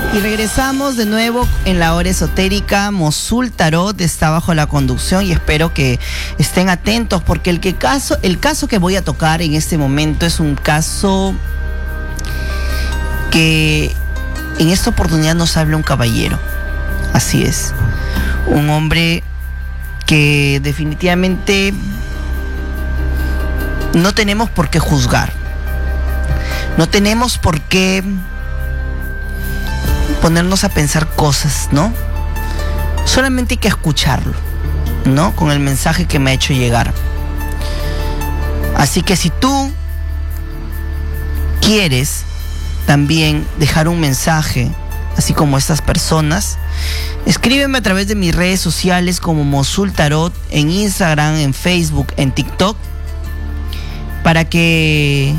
Y regresamos de nuevo en la hora esotérica. Mosul Tarot está bajo la conducción y espero que estén atentos porque el caso que voy a tocar en este momento es un caso que en esta oportunidad nos habla un caballero. Así es, un hombre que definitivamente no tenemos por qué juzgar, no tenemos por qué ponernos a pensar cosas, ¿no? Solamente hay que escucharlo, ¿no? Con el mensaje que me ha hecho llegar. Así que si tú quieres también dejar un mensaje, así como estas personas, escríbeme a través de mis redes sociales como Mosul Tarot, en Instagram, en Facebook, en TikTok, para que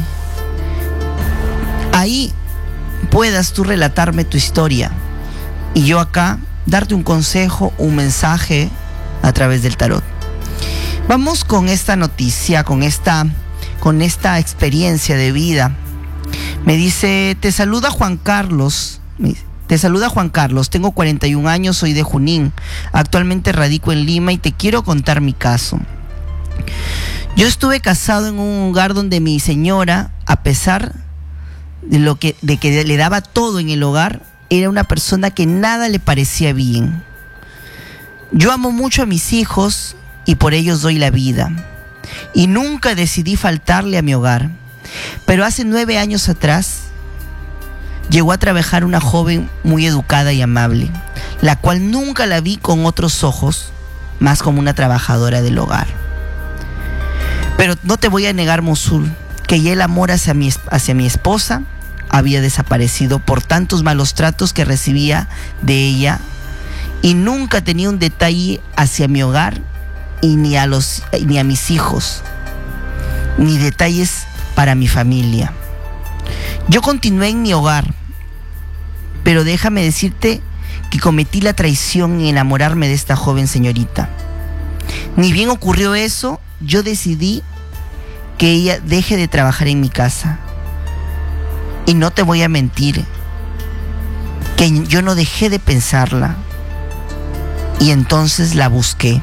ahí puedas tú relatarme tu historia y yo acá darte un consejo, un mensaje a través del tarot. Vamos con esta noticia, con esta experiencia de vida. Me dice, te saluda Juan Carlos, tengo 41 años, soy de Junín, actualmente radico en Lima y te quiero contar mi caso. Yo estuve casado en un hogar donde mi señora, a pesar de que le daba todo en el hogar, era una persona que nada le parecía bien. Yo amo mucho a mis hijos y por ellos doy la vida. Y nunca decidí faltarle a mi hogar. Pero hace 9 años atrás llegó a trabajar una joven muy educada y amable, la cual nunca la vi con otros ojos, más como una trabajadora del hogar. Pero no te voy a negar, Mosul, que ya el amor hacia mi esposa había desaparecido por tantos malos tratos que recibía de ella, y nunca tenía un detalle hacia mi hogar y ni a mis hijos, ni detalles para mi familia. Yo continué en mi hogar, pero déjame decirte que cometí la traición en enamorarme de esta joven señorita. Ni bien ocurrió eso, yo decidí que ella deje de trabajar en mi casa. Y no te voy a mentir, que yo no dejé de pensarla. Y entonces la busqué.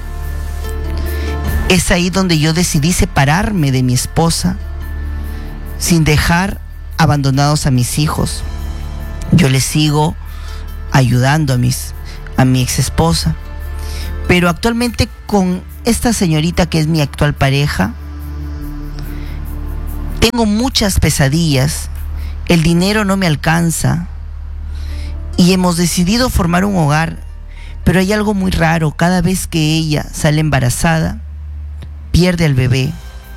Es ahí donde yo decidí separarme de mi esposa, sin dejar abandonados a mis hijos. Yo les sigo ayudando a mi ex esposa. Pero actualmente con esta señorita que es mi actual pareja, tengo muchas pesadillas, el dinero no me alcanza y hemos decidido formar un hogar, pero hay algo muy raro. Cada vez que ella sale embarazada, pierde al bebé.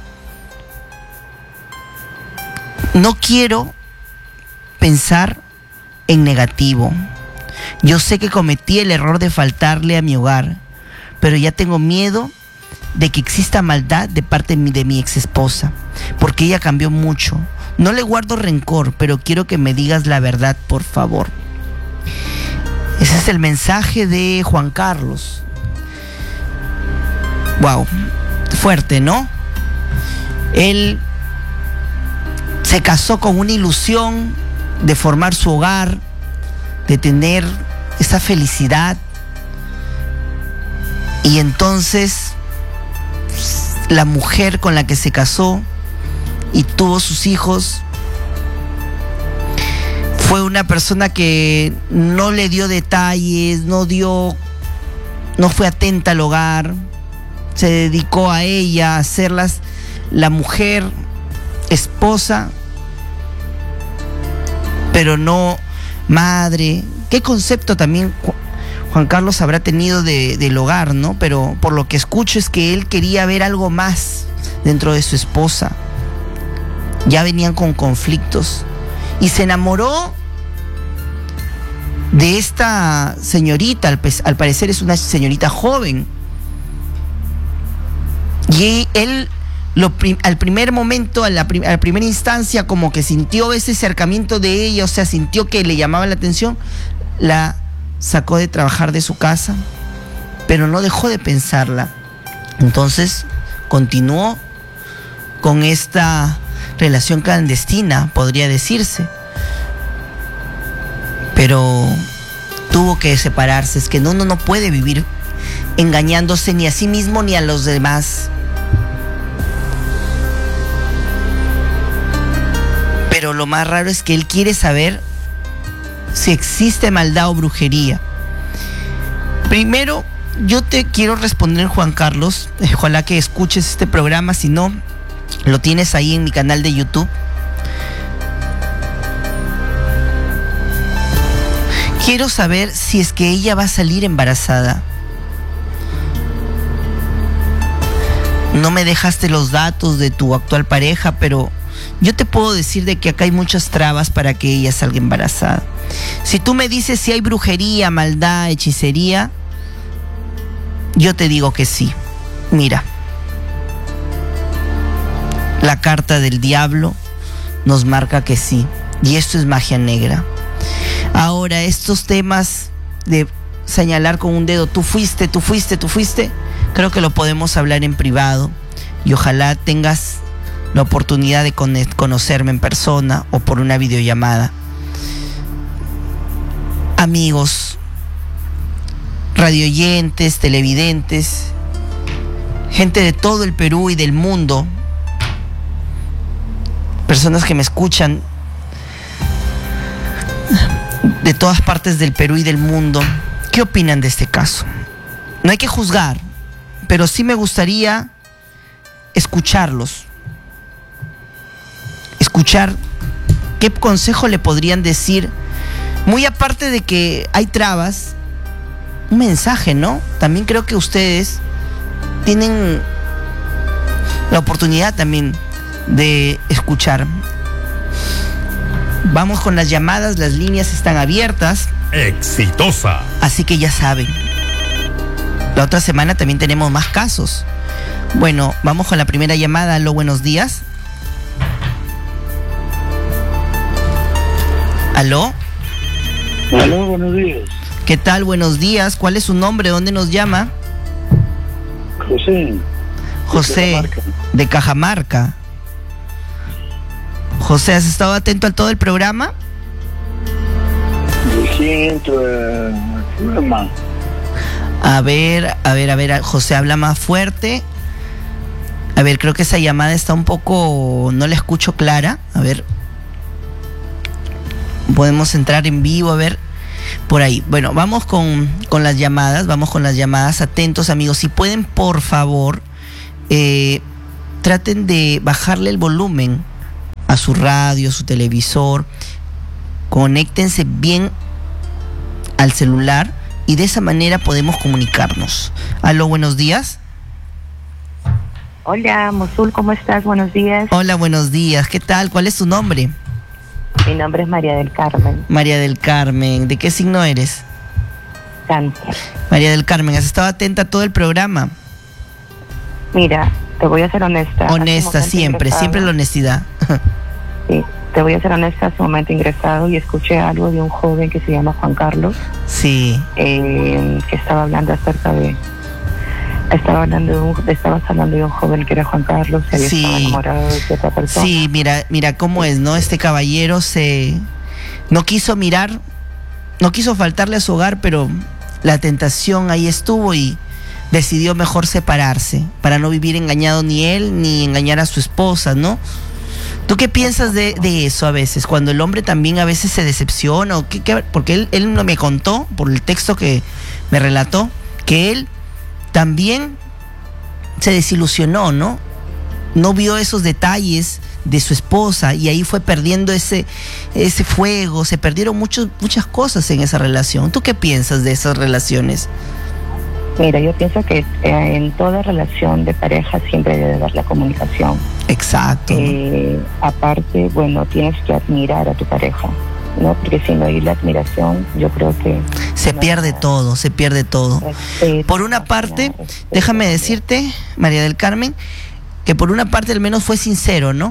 No quiero pensar en negativo. Yo sé que cometí el error de faltarle a mi hogar, pero ya tengo miedo de que exista maldad de parte de mi ex esposa, porque ella cambió mucho. No le guardo rencor, pero quiero que me digas la verdad, por favor. Ese es el mensaje de Juan Carlos. Wow, fuerte, ¿no? Él se casó con una ilusión de formar su hogar, de tener esa felicidad, y entonces la mujer con la que se casó y tuvo sus hijos fue una persona que no le dio detalles, no fue atenta al hogar, se dedicó a ella, a ser la mujer, esposa, pero no madre. ¿Qué concepto también Juan Carlos habrá tenido del hogar, ¿no? Pero por lo que escucho es que él quería ver algo más dentro de su esposa. Ya venían con conflictos y se enamoró de esta señorita. Al parecer es una señorita joven, y él al primer momento, a la primera instancia, como que sintió ese acercamiento de ella, o sea, sintió que le llamaba la atención, la sacó de trabajar de su casa, pero no dejó de pensarla. Entonces continuó con esta relación clandestina, podría decirse. pero tuvo que separarse. Es que uno no puede vivir engañándose ni a sí mismo ni a los demás. Pero lo más raro es que él quiere saber si existe maldad o brujería. Primero, yo te quiero responder, Juan Carlos. Ojalá que escuches este programa. Si no, lo tienes ahí en mi canal de YouTube. Quiero saber si es que ella va a salir embarazada. No me dejaste los datos de tu actual pareja, pero yo te puedo decir de que acá hay muchas trabas para que ella salga embarazada. Si tú me dices si hay brujería, maldad, hechicería, yo te digo que sí. Mira, la carta del diablo nos marca que sí, y esto es magia negra. Ahora, estos temas de señalar con un dedo, tú fuiste, creo que lo podemos hablar en privado, y ojalá tengas la oportunidad de conocerme en persona o por una videollamada. Amigos, radioyentes, televidentes, gente de todo el Perú y del mundo, personas que me escuchan de todas partes del Perú y del mundo, ¿qué opinan de este caso? No hay que juzgar, pero sí me gustaría escucharlos. Escuchar qué consejo le podrían decir, muy aparte de que hay trabas, un mensaje, ¿no? También creo que ustedes tienen la oportunidad también de escuchar. Vamos con las llamadas, las líneas están abiertas. Exitosa. Así que ya saben, la otra semana también tenemos más casos. Bueno, vamos con la primera llamada. Aló, buenos días. ¿Aló? Aló, buenos días. ¿Qué tal? Buenos días. ¿Cuál es su nombre? ¿Dónde nos llama? José. José, de Cajamarca. José, ¿has estado atento a todo el programa? Lo siento, el programa. A ver, José, habla más fuerte. A ver, creo que esa llamada está un poco... no la escucho clara. A ver. Podemos entrar en vivo, a ver. Por ahí. Bueno, vamos con las llamadas. Atentos, amigos. Si pueden, por favor, traten de bajarle el volumen a su radio, a su televisor. Conéctense bien al celular y de esa manera podemos comunicarnos. Aló, buenos días. Hola, Mosul, ¿cómo estás? Buenos días. Hola, buenos días. ¿Qué tal? ¿Cuál es tu nombre? Mi nombre es María del Carmen. María del Carmen. ¿De qué signo eres? Cáncer. María del Carmen, ¿has estado atenta a todo el programa? Mira, te voy a ser honesta. Honesta, siempre la honestidad. Sí, te voy a ser honesta. Hace un momento ingresado y escuché algo de un joven que se llama Juan Carlos. Sí. Que estaba hablando acerca de... estabas hablando de un joven que era Juan Carlos, que había estado enamorado de otra persona. Sí, mira cómo es, ¿no? Este caballero no quiso mirar, no quiso faltarle a su hogar, pero la tentación ahí estuvo y decidió mejor separarse para no vivir engañado ni él ni engañar a su esposa, ¿no? ¿Tú qué piensas de eso a veces? Cuando el hombre también a veces se decepciona, porque él no me contó, por el texto que me relató, que él también se desilusionó, ¿no? No vio esos detalles de su esposa y ahí fue perdiendo ese fuego, se perdieron muchas cosas en esa relación. ¿Tú qué piensas de esas relaciones? Mira, yo pienso que en toda relación de pareja siempre debe haber la comunicación. Exacto. Aparte, bueno, tienes que admirar a tu pareja, ¿no? Porque si no hay la admiración, yo creo que... se pierde todo. Por una parte, déjame decirte, María del Carmen, que por una parte al menos fue sincero, ¿no?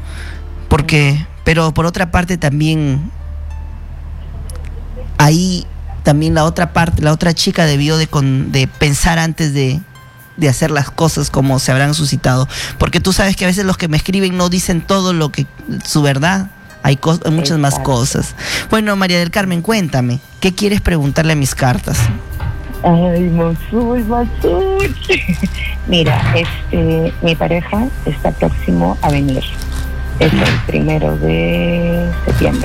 Pero por otra parte también, ahí también la otra parte, la otra chica debió de pensar antes de hacer las cosas como se habrán suscitado. Porque tú sabes que a veces los que me escriben no dicen todo su verdad. Hay muchas más cosas. Bueno, María del Carmen, cuéntame, ¿qué quieres preguntarle a mis cartas? Ay, Mosul. Mira, mi pareja está próximo a venir. Es el 1 de septiembre.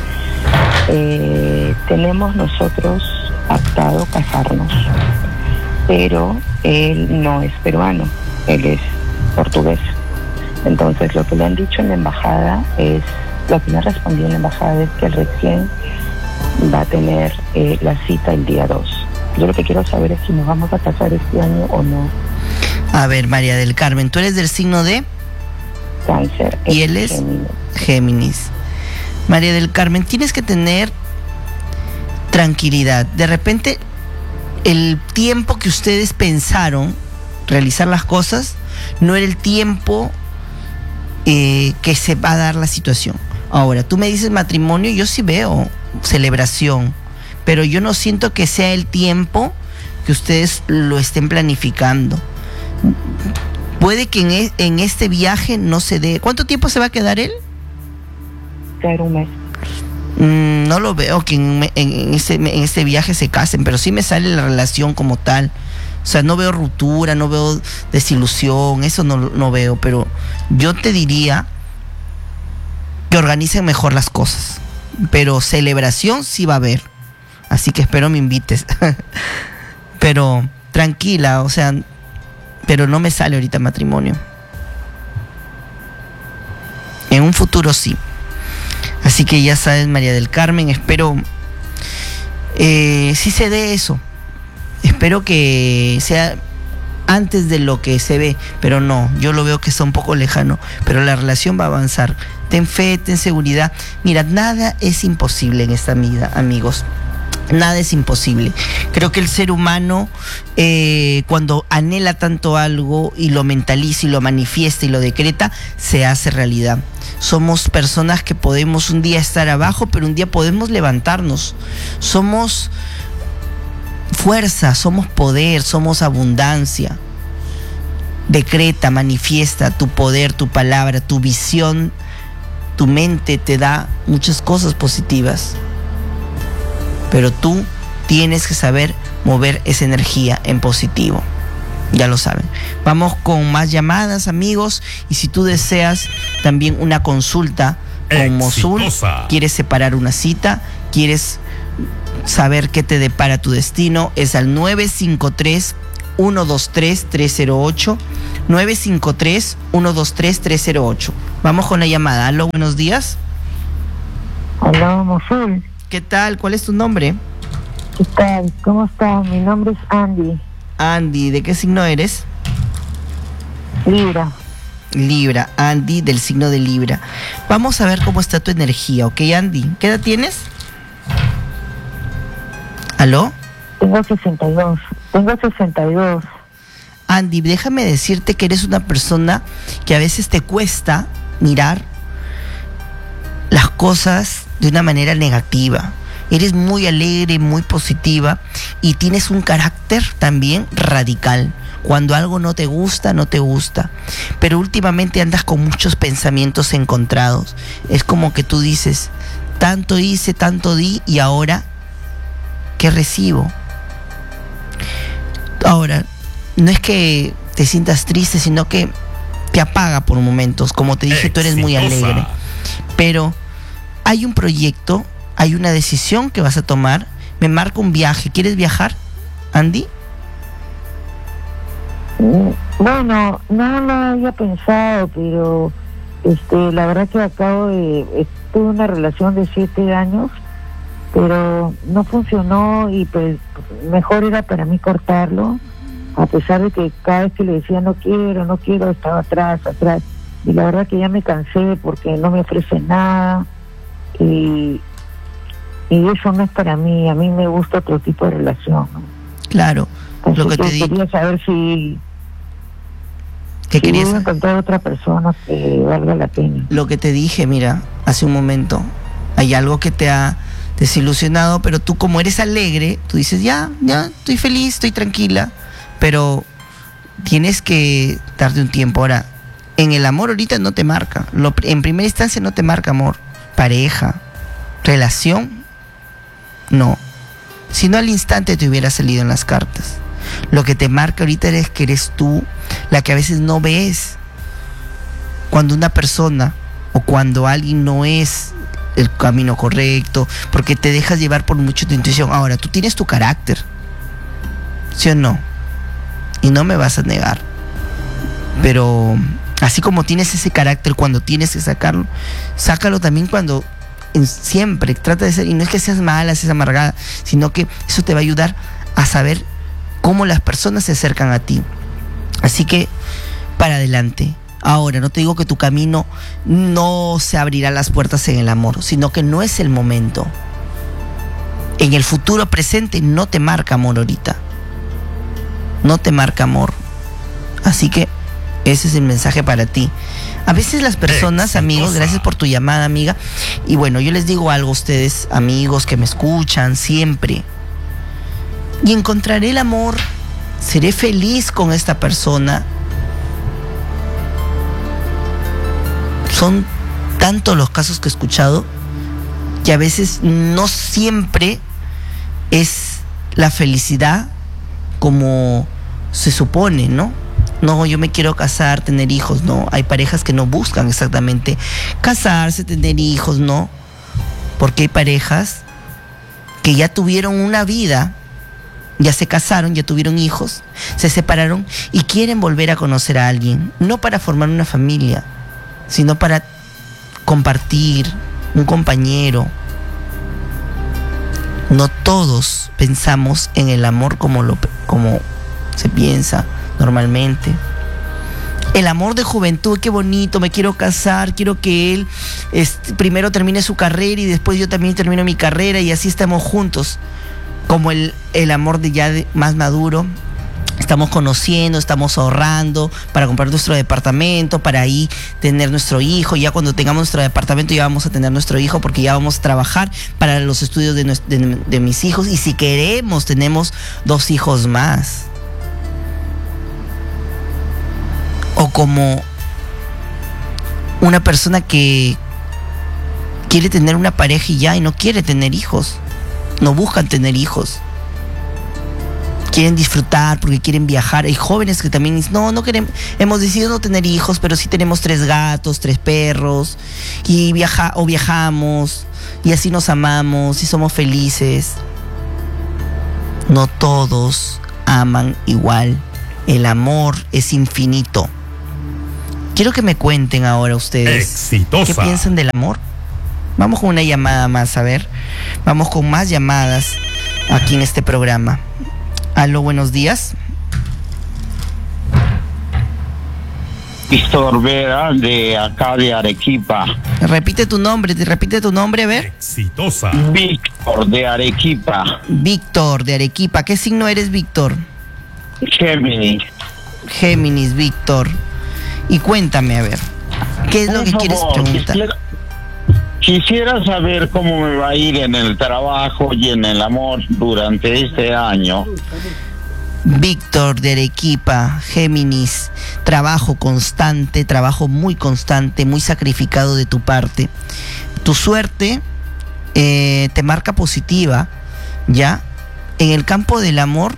Tenemos nosotros pactado casarnos, pero él no es peruano, él es portugués. Entonces lo que le han dicho en la embajada lo que me ha respondido en la embajada es que él recién va a tener la cita el día 2. Yo lo que quiero saber es si nos vamos a casar este año o no. A ver, María del Carmen, tú eres del signo de Cáncer. Y él es Géminis. María del Carmen, tienes que tener tranquilidad. De repente, el tiempo que ustedes pensaron realizar las cosas no era el tiempo que se va a dar la situación. Ahora, tú me dices matrimonio, yo sí veo celebración, pero yo no siento que sea el tiempo que ustedes lo estén planificando. Puede que en este viaje no se dé. ¿Cuánto tiempo se va a quedar él? Un mes. No lo veo que en este viaje se casen, pero sí me sale la relación como tal. O sea, no veo ruptura, no veo desilusión, eso no veo, pero yo te diría que organicen mejor las cosas. Pero celebración sí va a haber. Así que espero me invites. Pero tranquila, o sea, pero no me sale ahorita matrimonio. En un futuro sí. Así que ya sabes, María del Carmen, espero sí se dé eso. Espero que sea antes de lo que se ve, pero no, yo lo veo que está un poco lejano, pero la relación va a avanzar. Ten fe, ten seguridad. Mira, nada es imposible en esta vida, amigos. Nada es imposible. Creo que el ser humano, cuando anhela tanto algo y lo mentaliza y lo manifiesta y lo decreta, se hace realidad. Somos personas que podemos un día estar abajo, pero un día podemos levantarnos. Somos fuerza, somos poder, somos abundancia. Decreta, manifiesta tu poder, tu palabra, tu visión. Tu mente te da muchas cosas positivas. Pero tú tienes que saber mover esa energía en positivo. Ya lo saben. Vamos con más llamadas, amigos. Y si tú deseas también una consulta con Mosul, quieres separar una cita, quieres saber qué te depara tu destino, es al 953-123-308. 953-123-308. Vamos con la llamada. Aló, buenos días. Hola, Mosul. ¿Qué tal? ¿Cuál es tu nombre? ¿Qué tal? ¿Cómo estás? Mi nombre es Andy. Andy, ¿de qué signo eres? Libra. Libra, Andy, del signo de Libra. Vamos a ver cómo está tu energía, ¿ok, Andy? ¿Qué edad tienes? ¿Aló? Tengo 62. Andy, déjame decirte que eres una persona que a veces te cuesta mirar las cosas de una manera negativa. Eres muy alegre, muy positiva y tienes un carácter también radical. Cuando algo no te gusta, no te gusta. Pero últimamente andas con muchos pensamientos encontrados. Es como que tú dices, tanto hice, tanto di y ahora, ¿qué recibo? Ahora, no es que te sientas triste, sino que te apaga por momentos. Como te dije, tú eres muy alegre. Pero hay un proyecto, hay una decisión que vas a tomar. Me marca un viaje. ¿Quieres viajar, Andy? Bueno, no lo había pensado, pero la verdad que tuve una relación de 7 años, pero no funcionó y pues mejor era para mí cortarlo, a pesar de que cada vez que le decía no quiero, estaba atrás, y la verdad que ya me cansé porque no me ofrece nada y eso no es para mí. A mí me gusta otro tipo de relación, ¿no? Claro. Así lo que te digo. Quería saber si querías voy a encontrar otra persona que valga la pena. Lo que te dije, mira, hace un momento, hay algo que te ha desilusionado, pero tú como eres alegre, tú dices, ya, estoy feliz, estoy tranquila, pero tienes que darte un tiempo. Ahora, en el amor ahorita no te marca, en primera instancia no te marca amor, pareja, relación, no. Si no, al instante te hubiera salido en las cartas. Lo que te marca ahorita es que eres tú la que a veces no ves cuando una persona o cuando alguien no es el camino correcto, porque te dejas llevar por mucho tu intuición. Ahora, tú tienes tu carácter, ¿sí o no? Y no me vas a negar. Pero así como tienes ese carácter cuando tienes que sacarlo, sácalo también cuando siempre trata de ser, y no es que seas mala, seas amargada, sino que eso te va a ayudar a saber cómo las personas se acercan a ti. Así que para adelante. Ahora, no te digo que tu camino no se abrirá las puertas en el amor, sino que no es el momento. En el futuro presente no te marca amor ahorita. No te marca amor. Así que ese es el mensaje para ti. A veces las personas, amigos, gracias por tu llamada, amiga. Y bueno, yo les digo algo a ustedes, amigos que me escuchan siempre. Y encontraré el amor, seré feliz con esta persona. Son tantos los casos que he escuchado que a veces no siempre es la felicidad como se supone, ¿no? No, yo me quiero casar, tener hijos, no. Hay parejas que no buscan exactamente casarse, tener hijos, no. Porque hay parejas que ya tuvieron una vida, ya se casaron, ya tuvieron hijos, se separaron y quieren volver a conocer a alguien, no para formar una familia, sino para compartir un compañero. No todos pensamos en el amor como se piensa normalmente. El amor de juventud, qué bonito, me quiero casar, quiero que él primero termine su carrera y después yo también termino mi carrera y así estamos juntos. Como el amor más maduro. Estamos conociendo, estamos ahorrando para comprar nuestro departamento, para ahí tener nuestro hijo. Ya cuando tengamos nuestro departamento ya vamos a tener nuestro hijo, porque ya vamos a trabajar para los estudios de mis hijos. Y si queremos, tenemos 2 hijos más. O como una persona que quiere tener una pareja y no quiere tener hijos. No buscan tener hijos. Quieren disfrutar porque quieren viajar. Hay jóvenes que también dicen, no queremos, hemos decidido no tener hijos, pero sí tenemos 3 gatos, 3 perros, y viajamos, y así nos amamos, y somos felices. No todos aman igual. El amor es infinito. Quiero que me cuenten ahora ustedes qué piensan del amor. Vamos con una llamada más, a ver. Vamos con más llamadas aquí en este programa. Aló, buenos días. Víctor Vera, de acá de Arequipa. Repite tu nombre, a ver. Exitosa. Víctor de Arequipa. Víctor de Arequipa. ¿Qué signo eres, Víctor? Géminis. Géminis, Víctor. Y cuéntame, a ver, ¿qué es lo que quieres preguntar? Quisiera saber cómo me va a ir en el trabajo y en el amor durante este año. Víctor de Arequipa, Géminis, trabajo constante, trabajo muy constante, muy sacrificado de tu parte. Tu suerte te marca positiva, ¿ya? En el campo del amor,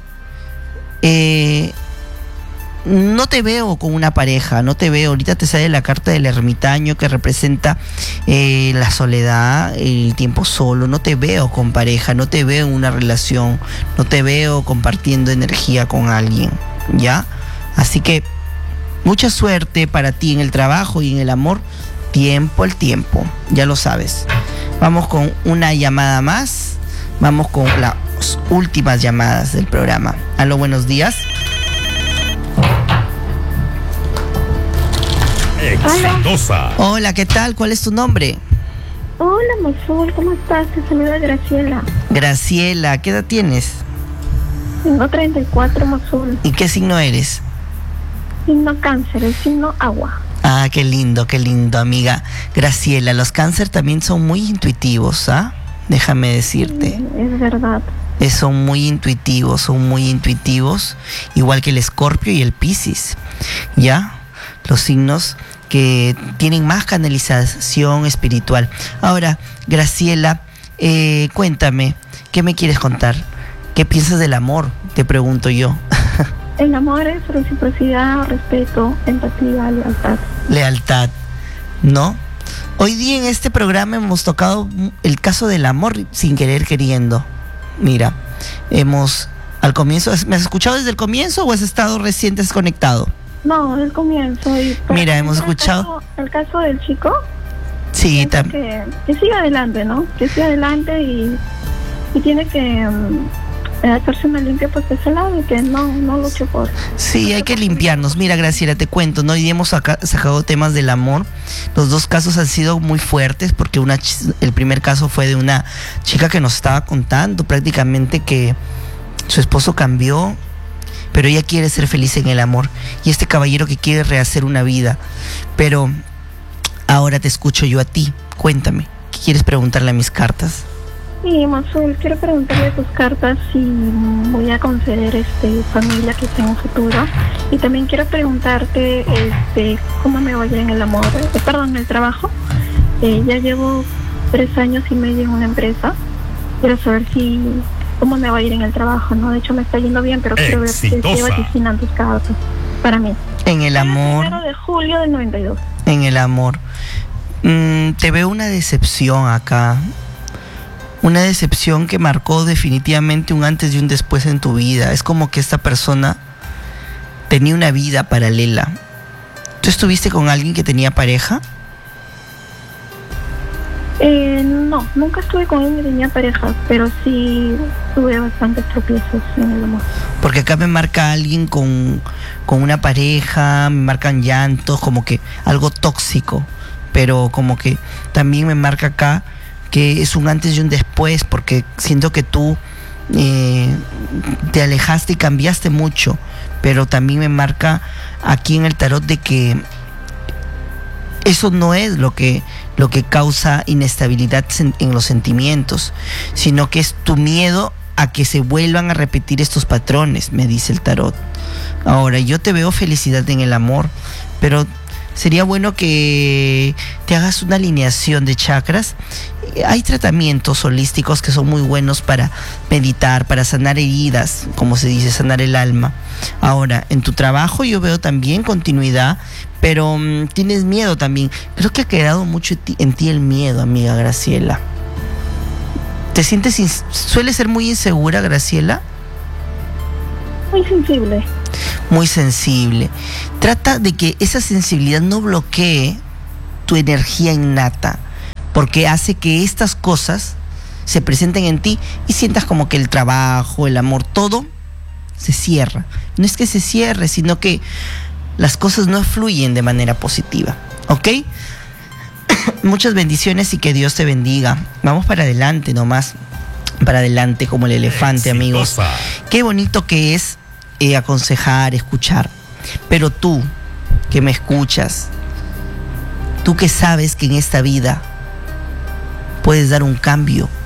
no te veo con una pareja, no te veo. Ahorita te sale la carta del ermitaño que representa la soledad, el tiempo solo. No te veo con pareja, no te veo en una relación, no te veo compartiendo energía con alguien, ¿ya? Así que mucha suerte para ti en el trabajo y en el amor, tiempo al tiempo, ya lo sabes. Vamos con una llamada más, vamos con las últimas llamadas del programa. Aló, buenos días. Exitosa. Hola, ¿qué tal? ¿Cuál es tu nombre? Hola, Mosul, ¿cómo estás? Te saluda Graciela. Graciela, ¿qué edad tienes? Tengo 34, Mosul. ¿Y qué signo eres? Signo Cáncer, el signo agua. Ah, qué lindo, amiga. Graciela, los cáncer también son muy intuitivos, ¿ah? Déjame decirte. Es verdad. Son muy intuitivos, igual que el Escorpio y el Piscis, ¿ya? Los signos que tienen más canalización espiritual. Ahora, Graciela, cuéntame, ¿qué me quieres contar? ¿Qué piensas del amor? Te pregunto yo. El amor es reciprocidad, respeto, empatía, lealtad. Lealtad, ¿no? Hoy día en este programa hemos tocado el caso del amor sin querer queriendo. Mira, al comienzo, ¿me has escuchado desde el comienzo o has estado recién desconectado? No, del comienzo. Mira, hemos escuchado... El caso del chico. Sí, también. Que siga adelante, ¿no? Que siga adelante y tiene que hacerse una limpia pues de ese lado y que no luche por... Sí, hay que limpiarnos. Mira, Graciela, te cuento, ¿no? Hoy hemos sacado temas del amor. Los dos casos han sido muy fuertes porque el primer caso fue de una chica que nos estaba contando prácticamente que su esposo cambió, pero ella quiere ser feliz en el amor. Y este caballero que quiere rehacer una vida. Pero ahora te escucho yo a ti. Cuéntame, ¿qué quieres preguntarle a mis cartas? Sí, Mazul, quiero preguntarle a tus cartas si voy a conceder familia que sea en un futuro. Y también quiero preguntarte cómo me vaya en el amor, en el trabajo. Ya llevo 3 años y medio en una empresa. Quiero saber cómo me va a ir en el trabajo, ¿no? De hecho me está yendo bien, pero quiero ver si estoy vaticinando tus cartas para mí. En el amor. El 1 de julio del 92. En el amor. Te veo una decepción acá. Una decepción que marcó definitivamente un antes y un después en tu vida. Es como que esta persona tenía una vida paralela. ¿Tú estuviste con alguien que tenía pareja? No, nunca estuve con alguien que tenía pareja, pero sí tuve bastantes tropiezos en el amor. Porque acá me marca alguien con una pareja, me marcan llantos, como que algo tóxico. Pero como que también me marca acá que es un antes y un después, porque siento que tú te alejaste y cambiaste mucho, pero también me marca aquí en el tarot de que eso no es lo que causa inestabilidad en los sentimientos, sino que es tu miedo a que se vuelvan a repetir estos patrones, me dice el tarot. Ahora, yo te veo felicidad en el amor, pero sería bueno que te hagas una alineación de chakras. Hay tratamientos holísticos que son muy buenos para meditar, para sanar heridas, como se dice, sanar el alma. Ahora, en tu trabajo yo veo también continuidad, pero tienes miedo también. Creo que ha quedado mucho en ti el miedo, amiga Graciela. ¿Te sientes suele ser muy insegura, Graciela? Muy sensible. Muy sensible. Trata de que esa sensibilidad no bloquee tu energía innata, porque hace que estas cosas se presenten en ti y sientas como que el trabajo, el amor, todo se cierra. No es que se cierre, sino que las cosas no fluyen de manera positiva, ¿ok? Muchas bendiciones y que Dios te bendiga. Vamos para adelante nomás, para adelante como el elefante, amigos. Qué bonito que es aconsejar, escuchar. Pero tú que me escuchas, tú que sabes que en esta vida puedes dar un cambio